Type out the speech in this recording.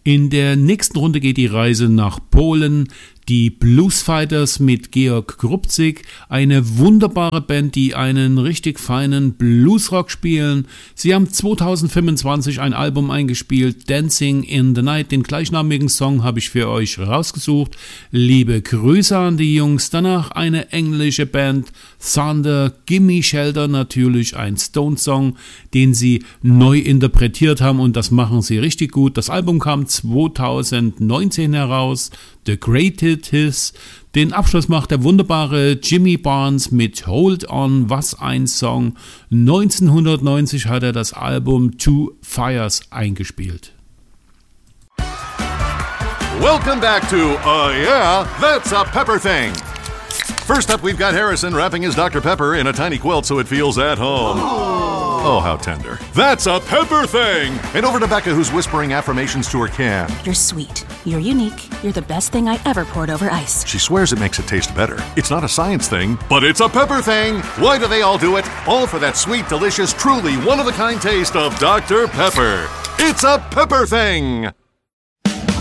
In der nächsten Runde geht die Reise nach Polen. Die Bluesfighters mit Georg Grubzig, eine wunderbare Band, die einen richtig feinen Bluesrock spielen. Sie haben 2025 ein Album eingespielt, Dancing in the Night. Den gleichnamigen Song habe ich für euch rausgesucht. Liebe Grüße an die Jungs. Danach eine englische Band, Thunder, Gimme Shelter, natürlich ein Stone-Song, den sie neu interpretiert haben und das machen sie richtig gut. Das Album kam 2019 heraus. The Greatest Hits. Den Abschluss macht der wunderbare Jimmy Barnes mit Hold On, was ein Song. 1990 hat er das Album Two Fires eingespielt. Welcome back to Yeah, That's a Pepper Thing. First up, we've got Harrison wrapping his Dr. Pepper in a tiny quilt so it feels at home. Oh, how tender. That's a Pepper Thing! And over to Becca, who's whispering affirmations to her can. You're sweet. You're unique. You're the best thing I ever poured over ice. She swears it makes it taste better. It's not a science thing, but it's a pepper thing. Why do they all do it? All for that sweet, delicious, truly one-of-a-kind taste of Dr. Pepper. It's a Pepper Thing!